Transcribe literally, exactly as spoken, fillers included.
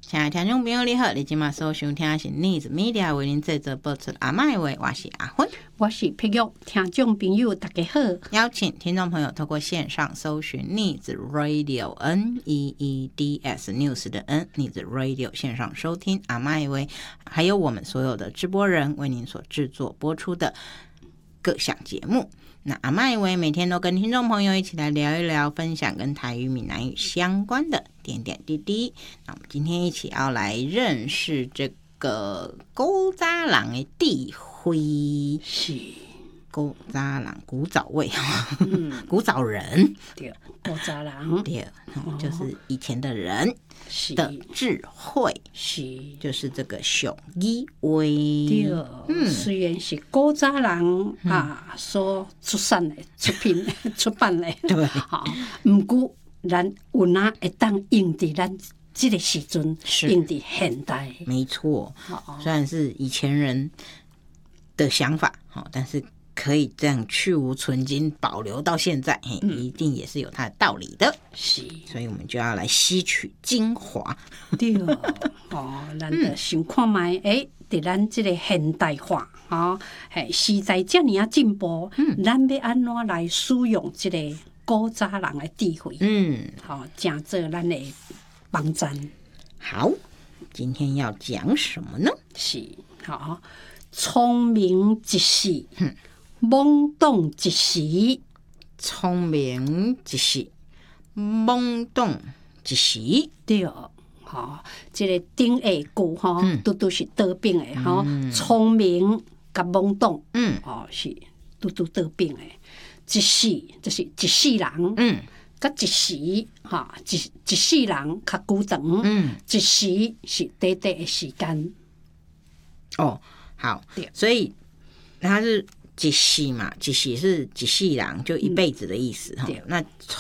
亲爱的听众朋友你好，你今晚所收听的是 News Media 为您制作播出阿麦话，我是阿芬， 我是碧玉。听众朋友大家好， 邀请听众朋友透过线上搜寻 News Radio N E E D S News 的 N News Radio 线上收听阿麦话，还有我们所有的直播人为您所制作播出的各项节目。那阿麦维每天都跟听众朋友一起来聊一聊，分享跟台语、闽南语相关的点点滴滴。那我们今天一起要来认识这个古早人的智慧， 是古早人、古早味，嗯、古早人， 对，古早人， 对，就是以前的人的智慧， 是就是这个俗语话。 对，嗯，虽然是古早人、嗯、啊所出产的出品出版的， 对， 好，不过咱有哪会当用伫咱这个时阵，用伫现代， 没错。虽然是以前人的想法，但是可以这样去无存菁，保留到现在，嗯、一定也是有它的道理的。 是， 所以我们就要来吸取精华。 对哦，咱就想看卖，哎、嗯，伫咱这个现代化，哈，嘿，时代这么啊进步，嗯，咱要安怎来使用这个古早人的智慧？嗯，好、哦，讲做咱的帮衬。 好，今天要讲什么呢？ 是好，聪明一时。嗯，懵懂一时， 聪明一时，懵懂一时。 对，好，这个顶下句哈，都都是倒并的哈。聪明甲懵懂，嗯，哦是都都倒并的。一世就是一世人，嗯，甲一时哈，一一世人较久长，嗯，一时是短短的时间。 哦，好，所以它是一世嘛，一世是一世人，就一辈子的意思哈、嗯。那